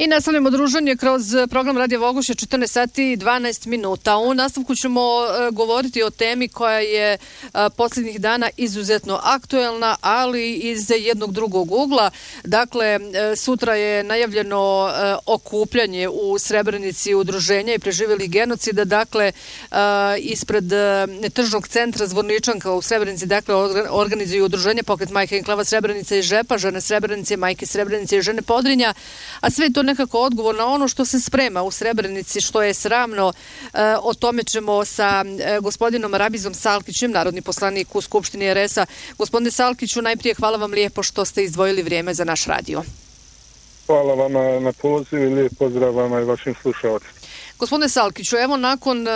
I nastavljamo druženje kroz program Radio Vogošća 14 sati i 12 minuta. U nastavku ćemo govoriti o temi koja je posljednjih dana izuzetno aktuelna, ali iz jednog drugog ugla. Dakle, sutra je najavljeno okupljanje u Srebrenici udruženja i preživjelih genocida. Dakle, ispred tržnog centra Zvorničanka u Srebrenici, dakle, organizuju udruženje Pokret Majke Enklava Srebrenica i Žepa, Žene Srebrenice, Majke Srebrenice i Žene Podrinja, a sve to nekako odgovor na ono što se sprema u Srebrenici, što je sramno. O tome ćemo sa gospodinom Rabizom Salkićem, narodni poslanik u Skupštini RS-a. Gospodine Salkiću, najprije hvala vam lijepo što ste izdvojili vrijeme za naš radio. Hvala vama na poziv i lijep pozdrav vama i vašim slušalcima. Gospodine Salkiću, evo nakon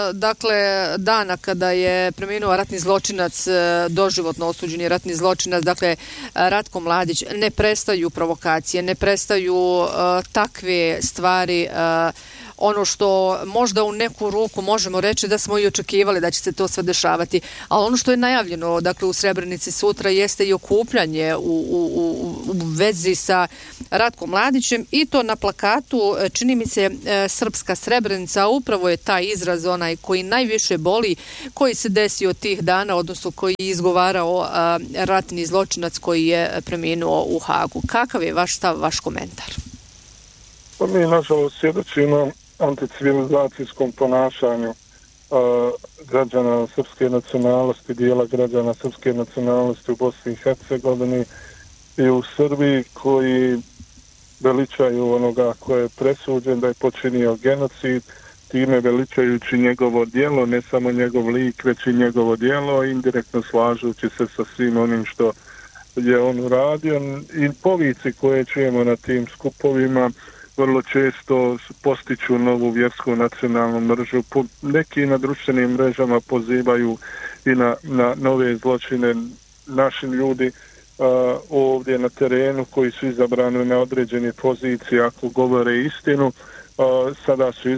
dana kada je preminuo ratni zločinac, doživotno osuđeni ratni zločinac, dakle Ratko Mladić, ne prestaju provokacije, ne prestaju takve stvari, ono što možda u neku ruku možemo reći da smo i očekivali da će se to sve dešavati, ali ono što je najavljeno, dakle u Srebrenici sutra, jeste i okupljanje u vezi sa Ratkom Mladićem, i to na plakatu, čini mi se, Srpska Srebrenica. Upravo je taj izraz onaj koji najviše boli, koji se desio tih dana, odnosno koji je izgovarao ratni zločinac koji je preminuo u Hagu. Kakav je vaš stav, vaš komentar? Pa mi nažalost svjedočimo anticivilizacijskom ponašanju građana srpske nacionalnosti, dijela građana srpske nacionalnosti u Bosni i Hercegovini i u Srbiji, koji veličaju onoga koje je presuđen da je počinio genocid, time veličajući njegovo djelo, ne samo njegov lik, već i njegovo djelo, indirektno slažući se sa svim onim što je on uradio. I povici koje čujemo na tim skupovima vrlo često postiču novu vjersku nacionalnu mržu. Neki na društvenim mrežama pozivaju i na nove zločine. Naši ljudi ovdje na terenu koji su izabrani na određene pozicije, ako govore istinu, sada su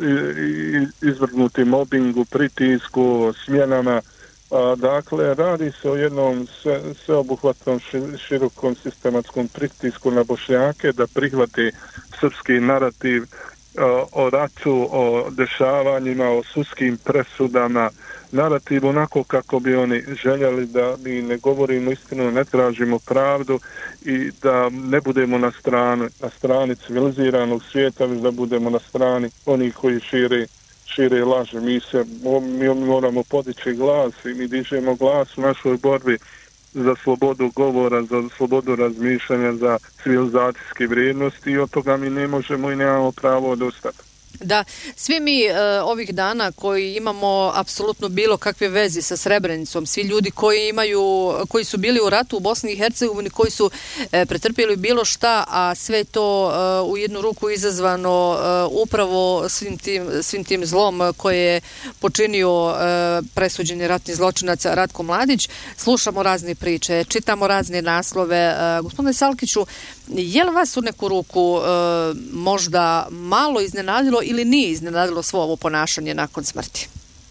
izvrgnuti mobingu, pritisku, smjenama. Dakle, radi se o jednom sveobuhvatnom, širokom sistematskom pritisku na Bošnjake da prihvate srpski narativ o ratu, o dešavanjima, o sudskim presudama, narativ onako kako bi oni željeli, da mi ne govorimo istinu, ne tražimo pravdu i da ne budemo na strani civiliziranog svijeta, već da budemo na strani onih koji šire laže. Mi moramo podići glas i mi dižemo glas u našoj borbi za slobodu govora, za slobodu razmišljanja, za civilizacijske vrijednosti, i od toga mi ne možemo i nemamo pravo odustati. Da, svi mi ovih dana koji imamo apsolutno bilo kakve veze sa Srebrenicom, svi ljudi koji su bili u ratu u Bosni i Hercegovini, koji su pretrpjeli bilo šta, a sve to u jednu ruku izazvano upravo svim tim zlom koje je počinio presuđeni ratni zločinac Ratko Mladić, slušamo razne priče, čitamo razne naslove. Gospodine Salkiću, je li vas u neku ruku možda malo iznenadilo ili nije iznenadilo svo ovo ponašanje nakon smrti?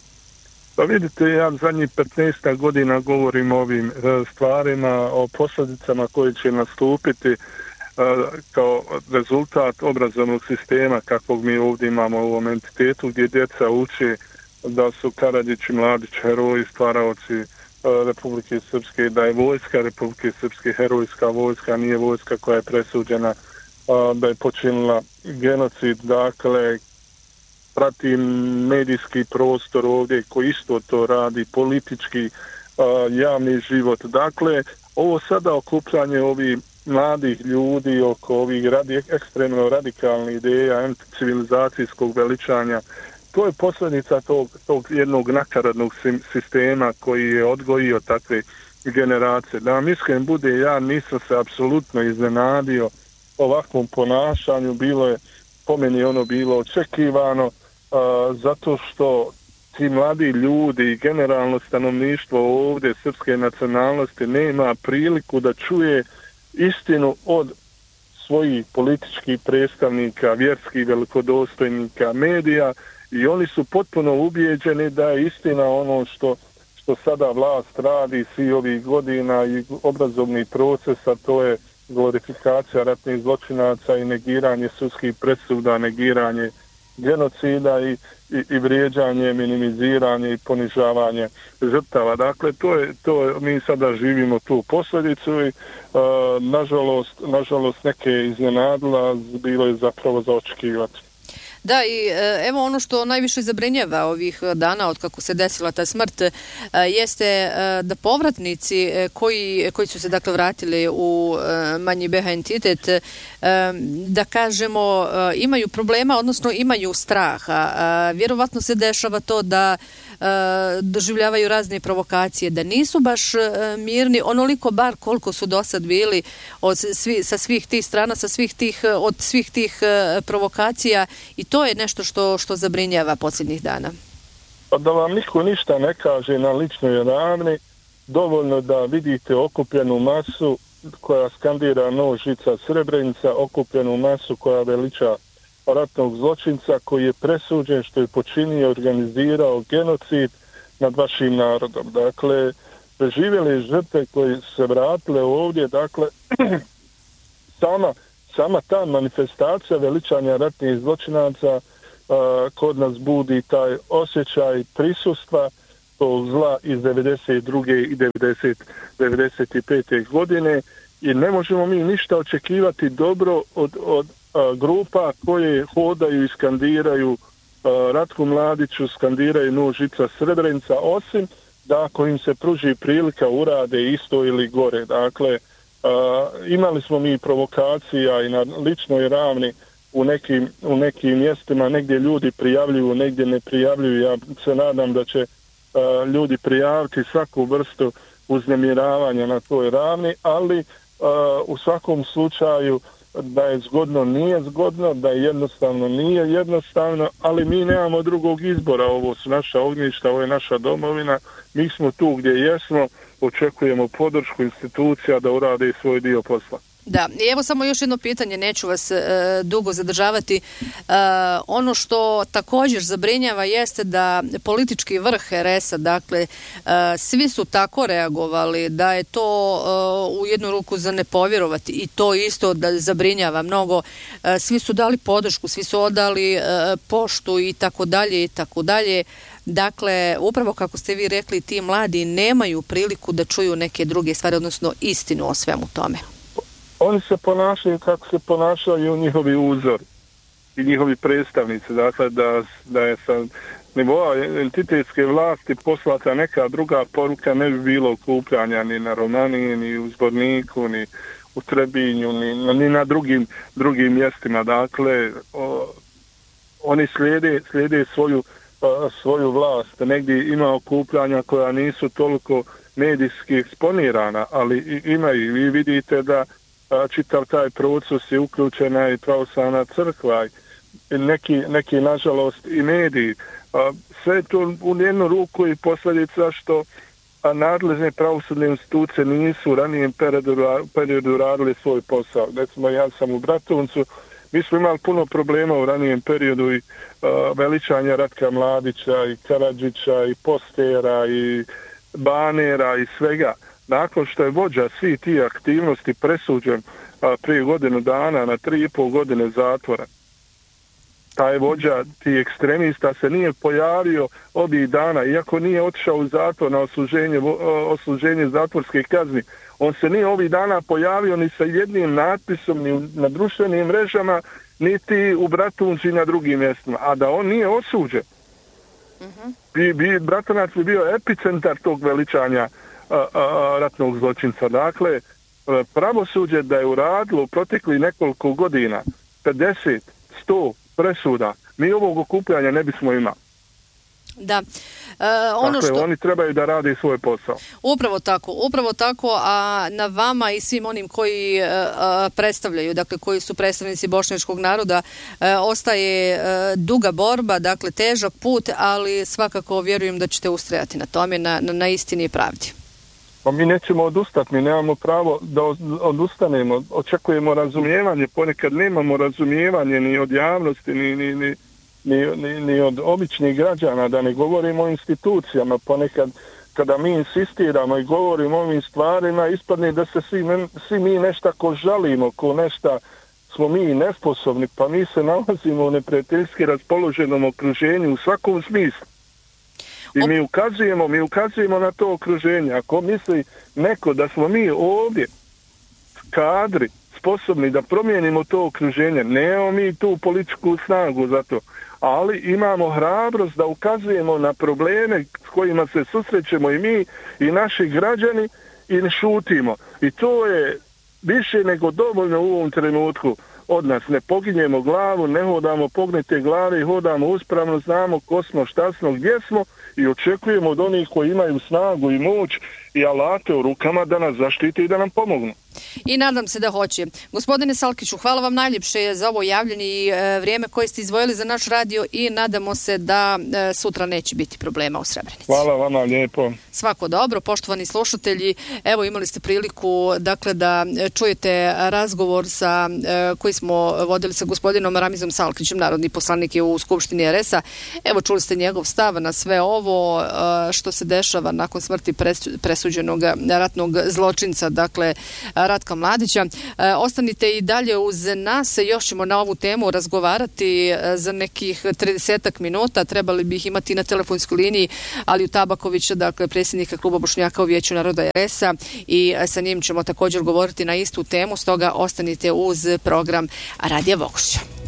Pa vidite, ja zadnjih 15 godina govorim o ovim stvarima, o posljedicama koje će nastupiti kao rezultat obrazovnog sistema kakvog mi ovdje imamo u ovom entitetu, gdje djeca uče da su Karadžić i Mladić heroji, stvaraoci Republike Srpske, da je vojska Republike Srpske herojska vojska, nije vojska koja je presuđena da je počinila genocid. Dakle, pratim medijski prostor ovdje koji isto to radi, politički, javni život. Dakle, ovo sada okupljanje ovih mladih ljudi oko ovih ekstremno radikalnih ideja, anticivilizacijskog veličanja, to je posljedica tog jednog nakaradnog sistema koji je odgojio takve generacije. Da vam iskren bude, ja nisam se apsolutno iznenadio ovakvom ponašanju, po meni ono bilo očekivano, zato što ti mladi ljudi i generalno stanovništvo ovdje srpske nacionalnosti nema priliku da čuje istinu od svojih političkih predstavnika, vjerskih velikodostojnika, medija, i oni su potpuno ubijeđeni da je istina ono što sada vlast radi svi ovih godina i obrazovni proces, a to je glorifikacija ratnih zločinaca i negiranje sudskih presuda, negiranje genocida i vrijeđanje, minimiziranje i ponižavanje žrtava. Dakle, mi sada živimo tu posljedicu i nažalost neke je iznenadila, bilo je zapravo za očekivati. Da, i evo ono što najviše zabrinjava ovih dana od kako se desila ta smrt jeste da povratnici koji su se dakle vratili u manji BiH entitet, da kažemo imaju problema, odnosno imaju straha. Vjerovatno se dešava to da doživljavaju razne provokacije, da nisu baš mirni onoliko bar koliko su do sad bili sa svih tih strana, od svih tih provokacija, i to je nešto što zabrinjava posljednjih dana. Pa da vam niko ništa ne kaže na ličnoj ravni, dovoljno da vidite okupljenu masu koja skandira nož, žica, Srebrenica, okupljenu masu koja veliča ratnog zločinca koji je presuđen što je počinio i organizirao genocid nad vašim narodom. Dakle, preživjeli žrtve koji su se vratile ovdje, dakle, sama ta manifestacija veličanja ratnih zločinaca kod nas budi taj osjećaj prisustva tog zla iz 92. i 95. godine i ne možemo mi ništa očekivati dobro od grupa koje hodaju i skandiraju Ratku Mladiću, skandiraju nož, žica, Srebrenica, osim da ako im se pruži prilika urade isto ili gore. Dakle, imali smo mi provokacija i na ličnoj ravni u nekim mjestima, negdje ljudi prijavljuju, negdje ne prijavljuju. Ja se nadam da će ljudi prijaviti svaku vrstu uznemiravanja na toj ravni, ali u svakom slučaju da je zgodno, nije zgodno, da je jednostavno, nije jednostavno, ali mi nemamo drugog izbora. Ovo su naša ognjišta, ovo je naša domovina, mi smo tu gdje jesmo, očekujemo podršku institucija da urade svoj dio posla. Da, i evo samo još jedno pitanje, neću vas dugo zadržavati. Ono što također zabrinjava jeste da politički vrh RS-a, dakle, svi su tako reagovali da je to u jednu ruku za ne povjerovati i to isto da zabrinjava mnogo. Svi su dali podršku, svi su odali poštu i tako dalje i tako dalje. Dakle, upravo kako ste vi rekli, ti mladi nemaju priliku da čuju neke druge stvari, odnosno istinu o svemu tome. Oni se ponašaju kako se ponašaju njihovi uzori i njihovi predstavnici. Dakle, da je sa nivoa entitetske vlasti poslata neka druga poruka, ne bi bilo okupljanja ni na Romaniji, ni u Zborniku, ni u Trebinju, ni na drugim mjestima. Dakle, oni slijede svoju vlast. Negdje ima okupljanja koja nisu toliko medijski eksponirana, ali imaju. Vi vidite da čitav taj proces je uključena i pravoslavna crkva, neki nažalost i mediji. Sve je to u jednu ruku i posljedica što nadležne pravosudne institucije nisu u ranijem periodu radili svoj posao. Recimo, ja sam u Bratuncu, mi smo imali puno problema u ranijem periodu i veličanja Ratka Mladića i Karadžića i postera i banera i svega. Nakon što je vođa svih tih aktivnosti presuđen prije godinu dana na 3,5 godine zatvora, taj vođa tih ekstremista se nije pojavio ovih dana, iako nije otišao u zatvor na odsluženje zatvorske kazni. On se nije ovih dana pojavio ni sa jednim natpisom, ni na društvenim mrežama, niti u Bratunci na drugim mjestima. A da on nije osuđen, Bratunac bi bio epicentar tog veličanja ratnog zločinca. Dakle, pravosuđe da je uradilo u proteklih nekoliko godina 50, 100 presuda, mi ovog okupljanja ne bismo imali. Da. Oni trebaju da rade svoj posao. Upravo tako, a na vama i svim onim koji predstavljaju, dakle koji su predstavnici bošnjačkog naroda, ostaje duga borba, dakle težak put, ali svakako vjerujem da ćete ustrajati na tome, na istini i pravdi. Pa mi nećemo odustati, mi nemamo pravo da odustanemo, očekujemo razumijevanje, ponekad nemamo razumijevanje ni od javnosti, ni od običnih građana, da ne govorimo o institucijama, ponekad kada mi insistiramo i govorimo o ovim stvarima, ispadne da se svi mi nešto ko žalimo, ko nešto smo mi nesposobni, pa mi se nalazimo u neprijateljski raspoloženom okruženju u svakom smislu. I mi ukazujemo na to okruženje. Ako misli neko da smo mi ovdje kadri sposobni da promijenimo to okruženje, nemamo mi tu političku snagu za to, ali imamo hrabrost da ukazujemo na probleme s kojima se susrećemo i mi i naši građani i ne šutimo. I to je više nego dovoljno u ovom trenutku od nas. Ne poginjemo glavu, ne hodamo pognute glave, hodamo uspravno, znamo ko smo, šta smo, gdje smo i očekujemo od onih koji imaju snagu i moć i alate u rukama da nas zaštite i da nam pomognu. I nadam se da hoće. Gospodine Salkiću, hvala vam najljepše za ovo javljanje i vrijeme koje ste izdvojili za naš radio i nadamo se da sutra neće biti problema u Srebrenici. Hvala vama lijepo. Svako dobro, poštovani slušatelji. Evo, imali ste priliku dakle da čujete razgovor koji smo vodili sa gospodinom Ramizom Salkićem, narodni poslanik je u Skupštini RS-a. Evo, čuli ste njegov stav na sve ovo što se dešava nakon smrti presuđenog ratnog zločinca, dakle Ratka Mladića. Ostanite i dalje uz nas, još ćemo na ovu temu razgovarati za nekih 30 minuta, trebali bi ih imati na telefonskoj liniji Aliju Tabakovića, dakle predsjednika Kluba Bošnjaka u Vijeću naroda RS-a, i sa njim ćemo također govoriti na istu temu, stoga ostanite uz program Radija Vogošća.